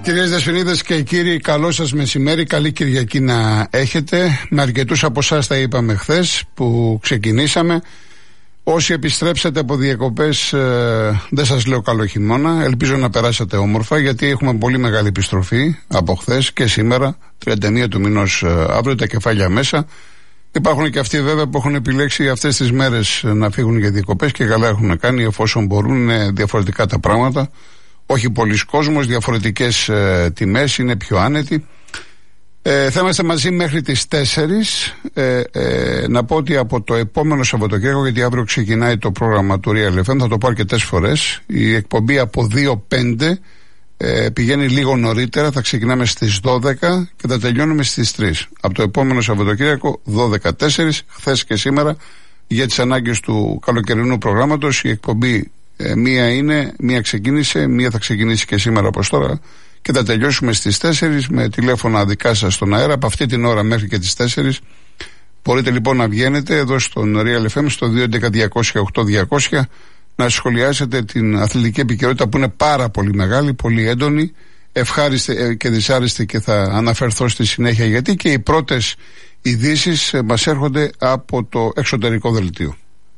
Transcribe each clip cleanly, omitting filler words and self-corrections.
Κυρίες Δεσποινίδες και κύριοι, καλό σας μεσημέρι, καλή Κυριακή να έχετε. Με αρκετούς από εσάς τα είπαμε χθες που ξεκινήσαμε. Όσοι επιστρέψατε από διακοπές, δεν σας λέω καλό χειμώνα. Ελπίζω να περάσατε όμορφα, γιατί έχουμε πολύ μεγάλη επιστροφή από χθες και σήμερα, 31 του μηνός αύριο, τα κεφάλια μέσα. Υπάρχουν και αυτοί βέβαια που έχουν επιλέξει αυτές τις μέρες να φύγουν για διακοπές και καλά έχουν κάνει, εφόσον μπορούν. Είναι διαφορετικά τα πράγματα. Όχι πολλοί κόσμος, διαφορετικές τιμές, είναι πιο άνετοι. Θα είμαστε μαζί μέχρι τις 4. Να πω ότι από το επόμενο Σαββατοκύριακο, γιατί αύριο ξεκινάει το πρόγραμμα του Real FM, θα το πω αρκετές φορές, η εκπομπή από 2-5 πηγαίνει λίγο νωρίτερα, θα ξεκινάμε στις 12 και θα τελειώνουμε στις 3. Από το επόμενο Σαββατοκύριακο 12-4, χθες και σήμερα, για τις ανάγκες του καλοκαιρινού προγράμματος. Η εκπομπή μία ξεκίνησε, μία θα ξεκινήσει και σήμερα όπως τώρα και θα τελειώσουμε στις 4 με τηλέφωνα δικά σας στον αέρα από αυτή την ώρα μέχρι και τις 4. Μπορείτε λοιπόν να βγαίνετε εδώ στον Real FM στο 211-200-8200 να σχολιάσετε την αθλητική επικαιρότητα που είναι πάρα πολύ μεγάλη, πολύ έντονη, ευχάριστη και δυσάρεστη, και θα αναφερθώ στη συνέχεια γιατί και οι πρώτες ειδήσεις μας έρχονται από το εξωτερικό δελτίο.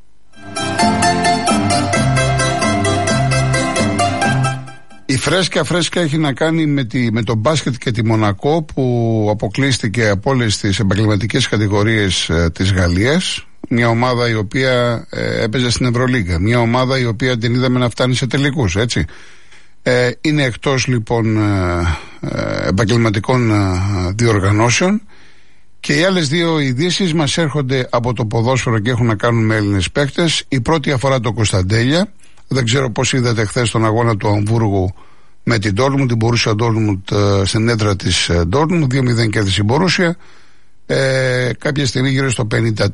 Η φρέσκα έχει να κάνει με το μπάσκετ και τη Μονακό, που αποκλείστηκε από όλες τις επαγγελματικές κατηγορίες της Γαλλίας. Μια ομάδα η οποία έπαιζε στην Ευρωλίγκα. Μια ομάδα η οποία την είδαμε να φτάνει σε τελικούς, έτσι. Είναι εκτός λοιπόν επαγγελματικών διοργανώσεων. Και οι άλλες δύο ειδήσεις μας έρχονται από το ποδόσφαιρο και έχουν να κάνουν με Έλληνες παίκτες. Η πρώτη αφορά το Κωνσταντέλια. Δεν ξέρω πώς είδατε χθες τον αγώνα του Αμβούργου με την Ντόρτμουντ, την Μπορούσια Ντόρτμουντ στην έδρα της Ντόρτμουντ. 2-0 κέρδισε η Μπορούσια. Κάποια στιγμή γύρω στο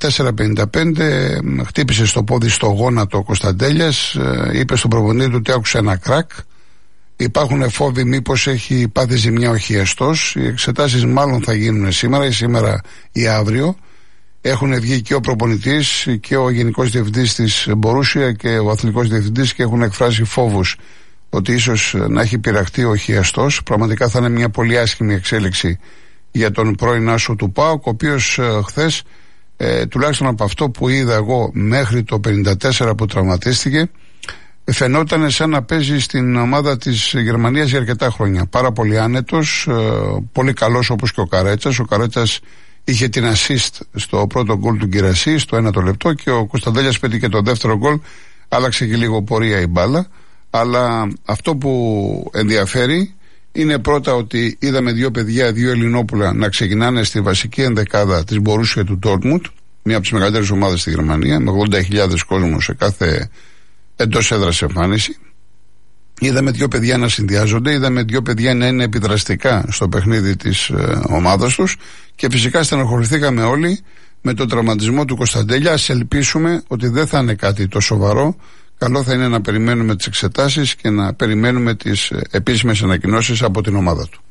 54-55 χτύπησε στο πόδι στο γόνατο ο Κωνσταντέλιας. Είπε στον προπονητή του ότι άκουσε ένα κρακ. Υπάρχουν φόβοι μήπως έχει πάθει ζημιά ο χιαστός. Οι εξετάσεις μάλλον θα γίνουν σήμερα ή αύριο. Έχουν βγει και ο προπονητής και ο γενικός διευθυντής της Μπορούσια και ο αθλητικός διευθυντής και έχουν εκφράσει φόβους ότι ίσως να έχει πειραχτεί ο χιαστός. Πραγματικά θα είναι μια πολύ άσχημη εξέλιξη για τον πρώην άσο του ΠΑΟΚ, ο οποίος χθες, τουλάχιστον από αυτό που είδα εγώ μέχρι το 54 που τραυματίστηκε, φαινόταν σαν να παίζει στην ομάδα της Γερμανίας για αρκετά χρόνια. Πάρα πολύ άνετος, πολύ καλός όπως και ο Καρέτσας. Ο Καρέτσας είχε την assist στο πρώτο γκολ του Γκυρασί στο 1 λεπτό και ο Κωνσταντέλιας πέτυχε το δεύτερο γκολ. Άλλαξε και λίγο πορεία η μπάλα. Αλλά αυτό που ενδιαφέρει είναι πρώτα ότι είδαμε δύο παιδιά, δύο Ελληνόπουλα να ξεκινάνε στη βασική ενδεκάδα της Μπορούσια του Ντόρτμουντ, μία από τις μεγαλύτερες ομάδες στη Γερμανία, με 80.000 κόσμο σε κάθε εντός έδρας εμφάνιση. Είδαμε δύο παιδιά να συνδυάζονται, είδαμε δύο παιδιά να είναι επιδραστικά στο παιχνίδι της ομάδας τους και φυσικά στενοχωρηθήκαμε όλοι με τον τραυματισμό του Κωνσταντέλια. Ας ελπίσουμε ότι δεν θα είναι κάτι το σοβαρό. Καλό θα είναι να περιμένουμε τις εξετάσεις και να περιμένουμε τις επίσημες ανακοινώσεις από την ομάδα του.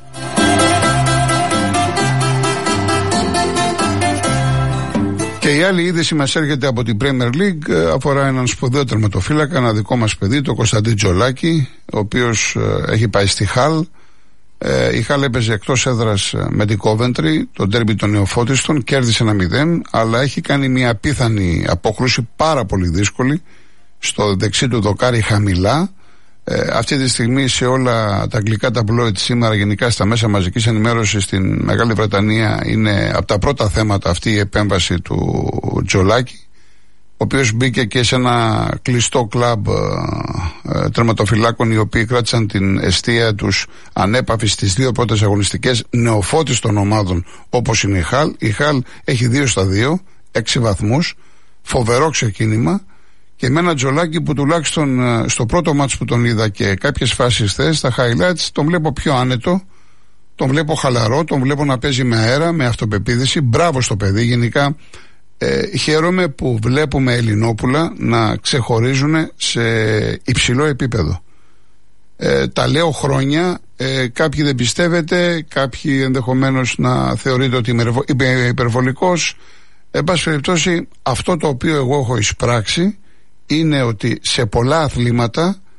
Και η άλλη είδηση μας έρχεται από την Premier League, αφορά έναν σπουδαίο τερματοφύλακα, ένα δικό μας παιδί, τον Κωνσταντί Τζολάκη, ο οποίος έχει πάει στη Χαλ. Η Χαλ έπαιζε εκτός έδρας με την Κόβεντρι, το ντέρμπι των νεοφώτιστων, κέρδισε 1-0, αλλά έχει κάνει μια απίθανη απόκρουση, πάρα πολύ δύσκολη, στο δεξί του δοκάρι χαμηλά. Αυτή τη στιγμή σε όλα τα αγγλικά ταμπλόιτ σήμερα, γενικά στα μέσα μαζικής ενημέρωσης στην Μεγάλη Βρετανία, είναι από τα πρώτα θέματα αυτή η επέμβαση του Τζολάκη, ο οποίος μπήκε και σε ένα κλειστό κλαμπ τερματοφυλάκων οι οποίοι κράτησαν την εστία τους ανέπαφη στις δύο πρώτες αγωνιστικές νεοφώτιστων ομάδων όπως είναι η Χαλ. Η Χαλ έχει 2-2, 6 βαθμούς, φοβερό ξεκίνημα. Και με ένα Τζολάκη που τουλάχιστον στο πρώτο μάτς που τον είδα και κάποιες φάσεις χθες, στα highlights, τον βλέπω πιο άνετο, τον βλέπω χαλαρό, τον βλέπω να παίζει με αέρα, με αυτοπεποίθηση. Μπράβο στο παιδί. Γενικά χαίρομαι που βλέπουμε Ελληνόπουλα να ξεχωρίζουν σε υψηλό επίπεδο. Τα λέω χρόνια, κάποιοι δεν πιστεύετε, κάποιοι ενδεχομένως να θεωρείτε ότι είμαι υπερβολικός. Εν πάση περιπτώσει, αυτό το οποίο εγώ έχω εισπράξει είναι ότι σε πολλά αθλήματα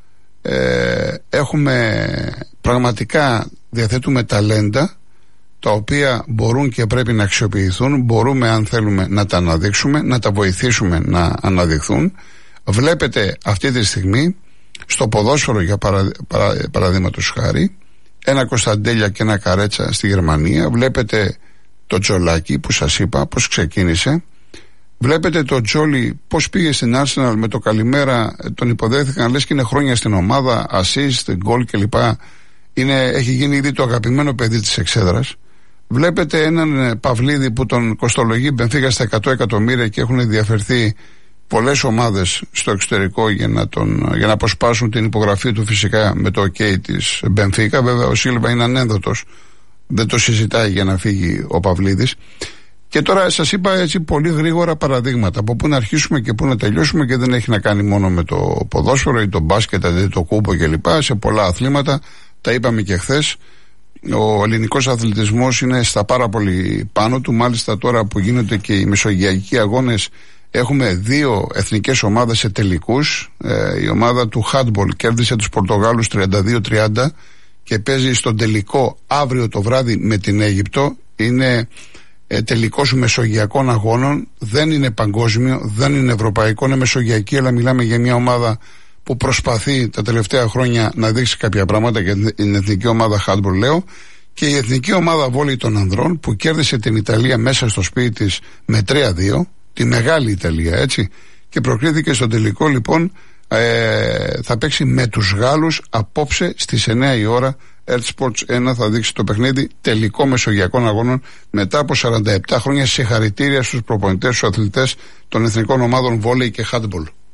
πραγματικά διαθέτουμε ταλέντα τα οποία μπορούν και πρέπει να αξιοποιηθούν. Μπορούμε, αν θέλουμε, να τα αναδείξουμε, να τα βοηθήσουμε να αναδειχθούν. Βλέπετε αυτή τη στιγμή στο ποδόσφαιρο, για παραδείγματος χάρη, ένα Κωνσταντέλια και ένα Καρέτσα στη Γερμανία. Βλέπετε το Τζολάκι που σας είπα πώς ξεκίνησε. Βλέπετε το Τζόλι πώς πήγε στην Arsenal με το καλημέρα, τον υποδέχθηκαν λες και είναι χρόνια στην ομάδα, assist, goal κλπ. Έχει γίνει ήδη το αγαπημένο παιδί της εξέδρας. Βλέπετε έναν Παυλίδη που τον κοστολογεί Μπενφίκα στα 100 εκατομμύρια και έχουν διαφερθεί πολλές ομάδες στο εξωτερικό για να αποσπάσουν την υπογραφή του, φυσικά με το OK της Μπενφίκα. Βέβαια ο Σίλβα είναι ανένδοτος, δεν το συζητάει για να φύγει ο Παυλίδης. Και τώρα σας είπα έτσι πολύ γρήγορα παραδείγματα από πού να αρχίσουμε και πού να τελειώσουμε, και δεν έχει να κάνει μόνο με το ποδόσφαιρο ή το μπάσκετ, δηλαδή το κούμπο κλπ. Σε πολλά αθλήματα, τα είπαμε και χθες. Ο ελληνικός αθλητισμός είναι στα πάρα πολύ πάνω του. Μάλιστα τώρα που γίνονται και οι μεσογειακοί αγώνες, έχουμε 2 εθνικές ομάδες σε τελικούς. Η ομάδα του handball κέρδισε τους Πορτογάλους 32-30 και παίζει στον τελικό αύριο το βράδυ με την Αίγυπτο. Είναι τελικός μεσογειακών αγώνων, δεν είναι παγκόσμιο, δεν είναι ευρωπαϊκό, είναι μεσογειακή, αλλά μιλάμε για μια ομάδα που προσπαθεί τα τελευταία χρόνια να δείξει κάποια πράγματα για την εθνική ομάδα handball, λέω, και η εθνική ομάδα βόλεϊ των ανδρών που κέρδισε την Ιταλία μέσα στο σπίτι της με 3-2, τη μεγάλη Ιταλία, έτσι, και προκρίθηκε στον τελικό. Λοιπόν, θα παίξει με τους Γάλλους απόψε στις 9 η ώρα. Earth Sports 1 θα δείξει το παιχνίδι, τελικό μεσογειακών αγώνων μετά από 47 χρόνια. Συγχαρητήρια στους προπονητές, στους αθλητές των εθνικών ομάδων βόλεϊ και handball.